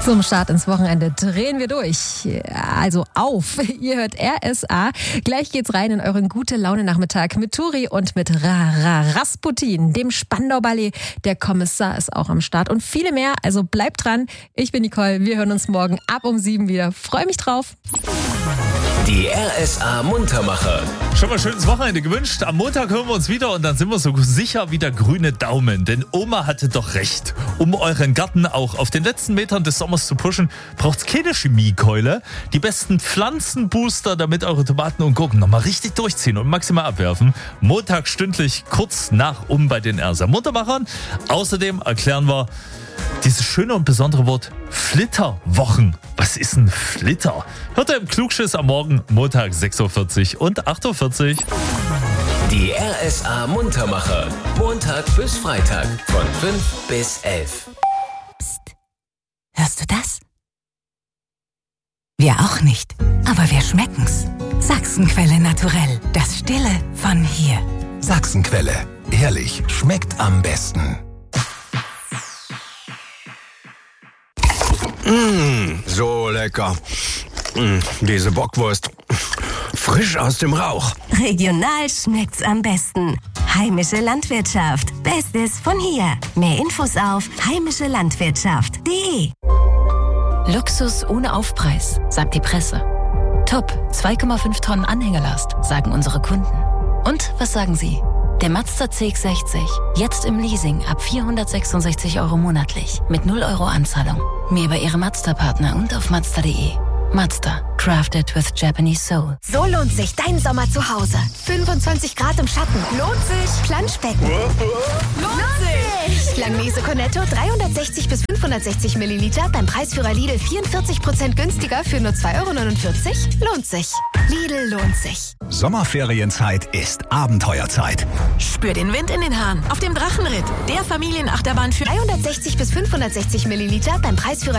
Zum Start ins Wochenende drehen wir durch. Also auf. Ihr hört RSA. Gleich geht's rein in euren Gute-Laune-Nachmittag mit Turi und mit Rasputin, dem Spandau-Ballet. Der Kommissar ist auch am Start und viele mehr. Also bleibt dran. Ich bin Nicole. Wir hören uns morgen ab um 7 wieder. Freue mich drauf. Die RSA Muntermacher. Schon mal schönes Wochenende gewünscht. Am Montag hören wir uns wieder und dann sind wir so sicher wie der grüne Daumen. Denn Oma hatte doch recht. Um euren Garten auch auf den letzten Metern des Sommers zu pushen, braucht's keine Chemiekeule. Die besten Pflanzenbooster, damit eure Tomaten und Gurken nochmal richtig durchziehen und maximal abwerfen. Montag stündlich kurz nach bei den RSA Muntermachern. Außerdem erklären wir dieses schöne und besondere Wort Flitterwochen. Was ist ein Flitter? Hört ihr im Klugschiss am Morgen, Montag 6.40 Uhr und 8.40 Uhr. Die RSA Muntermacher. Montag bis Freitag von 5 bis 11. Psst. Hörst du das? Wir auch nicht, aber wir schmecken's. Sachsenquelle naturell. Das Stille von hier. Sachsenquelle. Ehrlich, schmeckt am besten. So lecker. Diese Bockwurst. Frisch aus dem Rauch. Regional schmeckt's am besten. Heimische Landwirtschaft. Bestes von hier. Mehr Infos auf heimischelandwirtschaft.de. Luxus ohne Aufpreis, sagt die Presse. Top, 2,5 Tonnen Anhängerlast, sagen unsere Kunden. Und was sagen Sie? Der Mazda CX-60, jetzt im Leasing ab 466 € monatlich, mit 0 € Anzahlung. Mehr bei Ihrem Mazda-Partner und auf Mazda.de. Mazda, crafted with Japanese soul. So lohnt sich dein Sommer zu Hause. 25 Grad im Schatten. Lohnt sich. Planschbecken. Lohnt sich. Langnese Cornetto 360 bis 560 Milliliter beim Preisführer Lidl 44% günstiger für nur 2,49 €. Lohnt sich. Lidl lohnt sich. Sommerferienzeit ist Abenteuerzeit. Spür den Wind in den Haaren auf dem Drachenritt. Der Familienachterbahn für 360 bis 560 Milliliter beim Preisführer